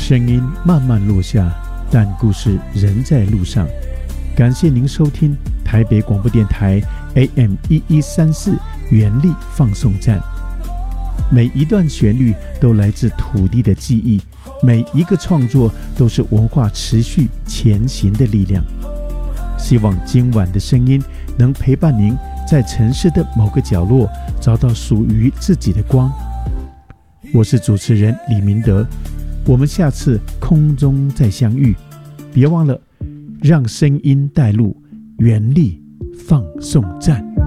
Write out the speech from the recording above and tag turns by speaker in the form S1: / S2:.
S1: 声音慢慢落下，但故事仍在路上。感谢您收听台北广播电台 AM1134 原力放送站。每一段旋律都来自土地的记忆，每一个创作都是文化持续前行的力量。希望今晚的声音能陪伴您在城市的某个角落找到属于自己的光。我是主持人李明德，我们下次空中再相遇。别忘了让声音带路，原力放送站。